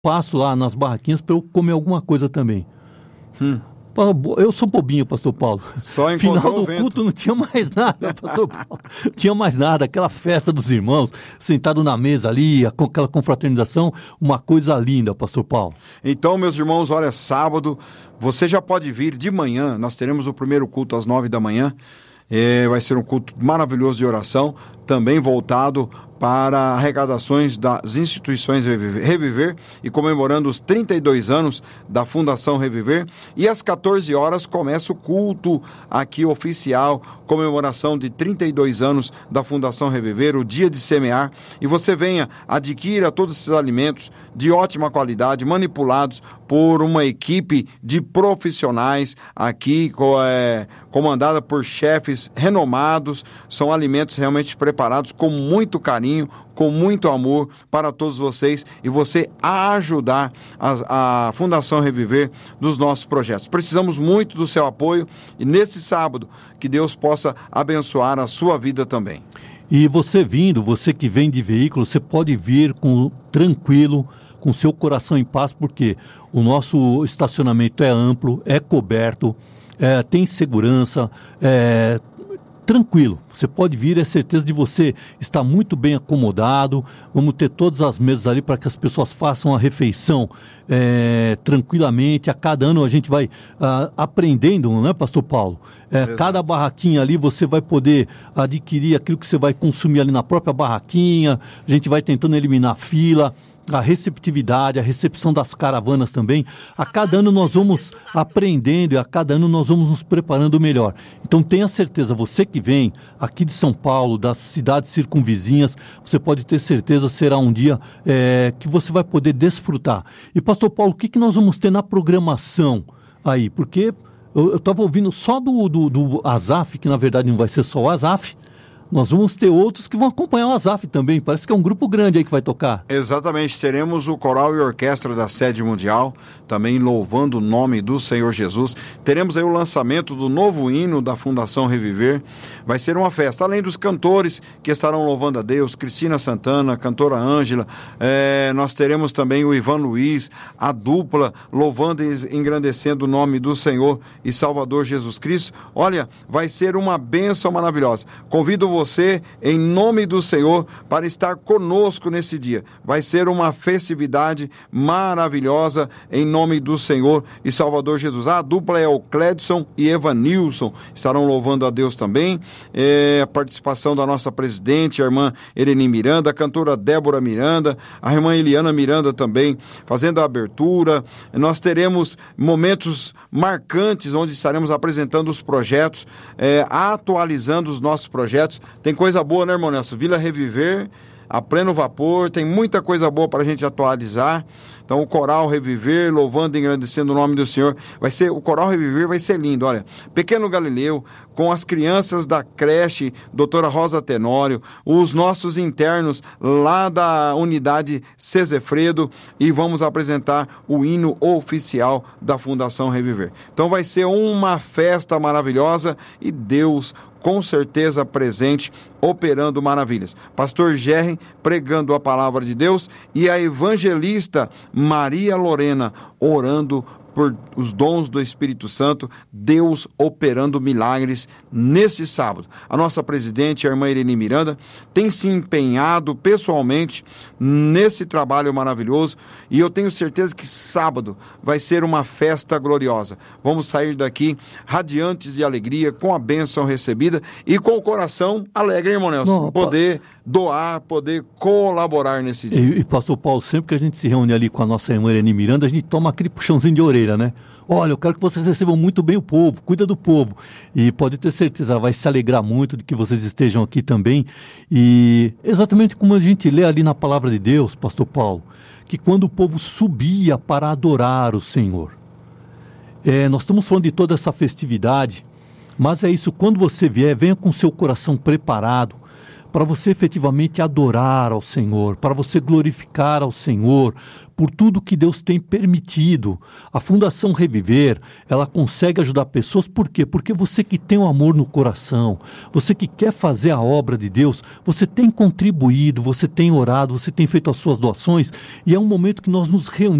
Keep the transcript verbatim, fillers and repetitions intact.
passo lá nas barraquinhas para eu comer alguma coisa também. Hum. Eu sou bobinho, pastor Paulo. Só Final do o vento. culto não tinha mais nada, pastor Paulo. Não tinha mais nada. Aquela festa dos irmãos, sentado na mesa ali, com aquela confraternização, uma coisa linda, pastor Paulo. Então, meus irmãos, olha, sábado, você já pode vir de manhã. Nós teremos o primeiro culto às nove da manhã. É, vai ser um culto maravilhoso de oração, também voltado para arrecadações das instituições Reviver e comemorando os trinta e dois anos da Fundação Reviver. E às quatorze horas começa o culto aqui oficial, comemoração de trinta e dois anos da Fundação Reviver, o dia de semear. E você venha, adquira todos esses alimentos de ótima qualidade, manipulados por uma equipe de profissionais aqui, é, comandada por chefes renomados. São alimentos realmente preparados com muito carinho, com muito amor para todos vocês e você a ajudar a, a Fundação Reviver dos nossos projetos. Precisamos muito do seu apoio e nesse sábado que Deus possa abençoar a sua vida também. E você vindo, você que vem de veículo, você pode vir com tranquilo, com seu coração em paz, porque o nosso estacionamento é amplo, é coberto, é, tem segurança, é tranquilo, você pode vir, é certeza de você estar muito bem acomodado. Vamos ter todas as mesas ali para que as pessoas façam a refeição é, tranquilamente. A cada ano a gente vai ah, aprendendo, né, pastor Paulo? É, cada barraquinha ali você vai poder adquirir aquilo que você vai consumir ali na própria barraquinha. A gente vai tentando eliminar a fila, a receptividade, a recepção das caravanas também. A cada ano nós vamos aprendendo e a cada ano nós vamos nos preparando melhor. Então tenha certeza, você que vem aqui de São Paulo, das cidades circunvizinhas, você pode ter certeza, será um dia é, que você vai poder desfrutar. E pastor Paulo, o que, que nós vamos ter na programação aí? Porque eu estava ouvindo só do, do, do Azaf, que na verdade não vai ser só o Azaf. Nós vamos ter outros que vão acompanhar o Azaf também. Parece que é um grupo grande aí que vai tocar. Exatamente. Teremos o coral e orquestra da Sede Mundial, também louvando o nome do Senhor Jesus. Teremos aí o lançamento do novo hino da Fundação Reviver. Vai ser uma festa. Além dos cantores que estarão louvando a Deus, Cristina Santana, cantora Ângela, é, nós teremos também o Ivan Luiz, a dupla louvando e engrandecendo o nome do Senhor e Salvador Jesus Cristo. Olha, vai ser uma bênção maravilhosa. Convido você você, em nome do Senhor, para estar conosco nesse dia. Vai ser uma festividade maravilhosa, em nome do Senhor e Salvador Jesus. A dupla é o Cledson e Evanilson, estarão louvando a Deus também. É, a participação da nossa presidente, a irmã Ereni Miranda, a cantora Débora Miranda, a irmã Eliana Miranda também, fazendo a abertura. Nós teremos momentos marcantes, onde estaremos apresentando os projetos, é, atualizando os nossos projetos. Tem coisa boa, né, irmão Nelson? Vila Reviver, a pleno vapor, tem muita coisa boa para a gente atualizar. Então o Coral Reviver, louvando e engrandecendo o nome do Senhor. Vai ser, o Coral Reviver vai ser lindo, olha. Pequeno Galileu, com as crianças da creche doutora Rosa Tenório, os nossos internos lá da unidade Cesefredo, e vamos apresentar o hino oficial da Fundação Reviver. Então vai ser uma festa maravilhosa e Deus com certeza presente, operando maravilhas. Pastor Gerry pregando a palavra de Deus e a evangelista Maria Lorena orando por os dons do Espírito Santo, Deus operando milagres nesse sábado. A nossa presidente, a irmã Irene Miranda, tem se empenhado pessoalmente nesse trabalho maravilhoso e eu tenho certeza que sábado vai ser uma festa gloriosa. Vamos sair daqui radiantes de alegria, com a bênção recebida e com o coração alegre, irmão Nelson. Não, poder pa... doar, poder colaborar nesse dia. E, e pastor Paulo, sempre que a gente se reúne ali com a nossa irmã Irene Miranda, a gente toma aquele puxãozinho de orelha, né? Olha, eu quero que vocês recebam muito bem o povo, cuida do povo. E pode ter certeza, ela vai se alegrar muito de que vocês estejam aqui também. E exatamente como a gente lê ali na palavra de Deus, pastor Paulo, que quando o povo subia para adorar o Senhor. É, nós estamos falando de toda essa festividade, mas é isso, quando você vier, venha com seu coração preparado para você efetivamente adorar ao Senhor, para você glorificar ao Senhor por tudo que Deus tem permitido. A Fundação Reviver, ela consegue ajudar pessoas, por quê? Porque você que tem o amor no coração, você que quer fazer a obra de Deus, você tem contribuído, você tem orado, você tem feito as suas doações, e é um momento que nós nos reunimos